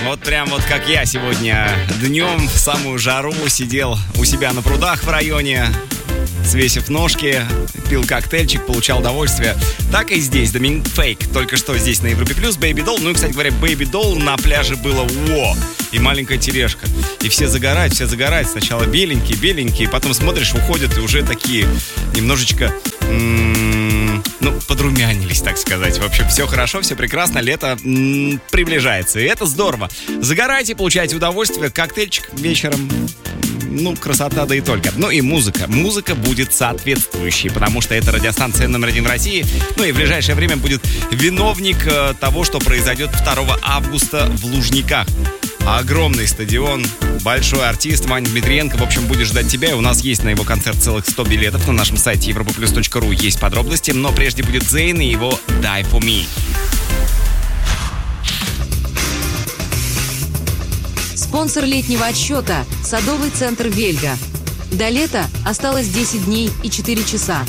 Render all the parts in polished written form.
Вот прям вот как я сегодня днем в самую жару сидел у себя на прудах в районе, свесив ножки, пил коктейльчик, получал удовольствие. Так и здесь, Доминик Фейк, только что здесь на Европе Плюс, Baby Doll. Ну и, кстати говоря, Baby Doll на пляже было и маленькая тележка. И все загорают. Сначала беленькие, потом смотришь, уходят, и уже такие немножечко, подрумянились, так сказать. В общем, все хорошо, все прекрасно, лето приближается, и это здорово. Загорайте, получайте удовольствие, коктейльчик вечером. Красота, да и только. Ну и музыка. Музыка будет соответствующей, потому что это радиостанция номер 1 в России. Ну и в ближайшее время будет виновник того, что произойдет 2 августа в Лужниках. Огромный стадион, большой артист Ваня Дмитриенко, в общем, будет ждать тебя. И у нас есть на его концерт целых 100 билетов. На нашем сайте europaplus.ru есть подробности. Но прежде будет Зейн и его «Die for me». Спонсор летнего отсчета – садовый центр «Вельга». До лета осталось 10 дней и 4 часа.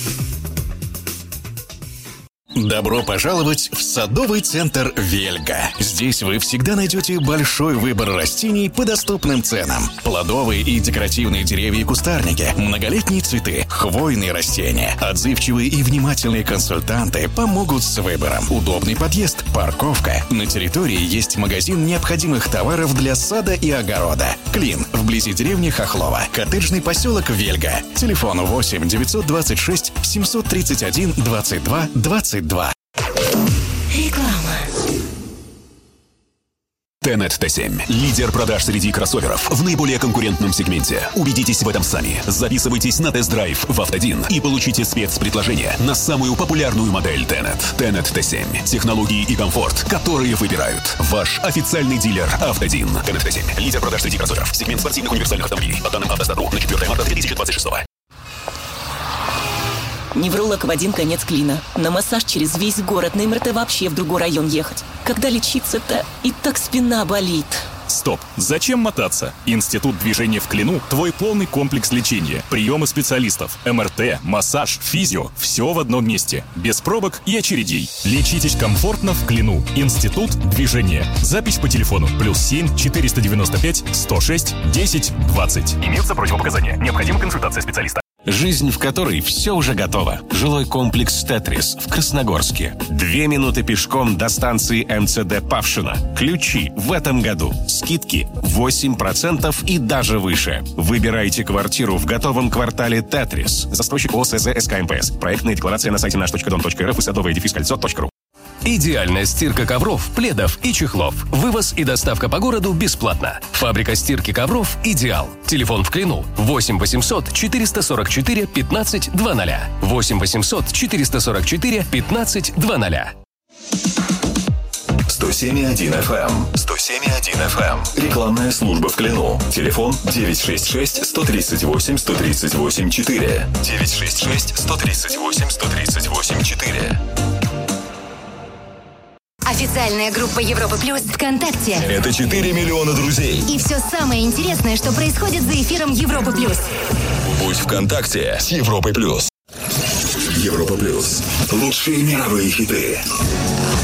Добро пожаловать в садовый центр «Вельга». Здесь вы всегда найдете большой выбор растений по доступным ценам. Плодовые и декоративные деревья и кустарники, многолетние цветы, хвойные растения. Отзывчивые и внимательные консультанты помогут с выбором. Удобный подъезд, парковка. На территории есть магазин необходимых товаров для сада и огорода. Клин, вблизи деревни Хохлова. Коттеджный поселок «Вельга». Телефон 8 926 731 22 22. Реклама. Tenet T7. Лидер продаж среди кроссоверов в наиболее конкурентном сегменте. Убедитесь в этом сами. Записывайтесь на тест-драйв в Автодин и получите спецпредложение на самую популярную модель Tenet. Tenet T7. Технологии и комфорт, которые выбирают. Ваш официальный дилер Автодин. Tenet T7. Лидер продаж среди кроссоверов. Сегмент спортивных универсальных автомобилей. По данным Автостат.ру на 4 марта 2026. Невролог в один конец клина. На массаж через весь город, на МРТ вообще в другой район ехать. Когда лечиться-то? И так спина болит. Стоп! Зачем мотаться? Институт движения в Клину – твой полный комплекс лечения. Приемы специалистов, МРТ, массаж, физио – все в одном месте. Без пробок и очередей. Лечитесь комфортно в Клину. Институт движения. Запись по телефону +7 495 106 10 20. Имеются противопоказания. Необходима консультация специалиста. Жизнь, в которой все уже готово. Жилой комплекс «Тетрис» в Красногорске. 2 минуты пешком до станции МЦД Павшино. Ключи в этом году. Скидки 8% и даже выше. Выбирайте квартиру в готовом квартале «Тетрис». Застройщик ОСЗ СКМПС. Проектная декларация на сайте наш.дом.рф и садовое-кольцо.ру. Идеальная стирка ковров, пледов и чехлов. Вывоз и доставка по городу бесплатно. Фабрика стирки ковров «Идеал». Телефон в Клину 8 800 444 15 00. 8 800 444 15 00. 107,1 FM. 107,1 FM. Рекламная служба в Клину. Телефон 966 138 138 4. 966 138 138 4. Официальная группа Европа Плюс ВКонтакте. Это 4 миллиона друзей. И все самое интересное, что происходит за эфиром Европа Плюс. Будь ВКонтакте с Европой Плюс. Европа Плюс. Лучшие мировые хиты.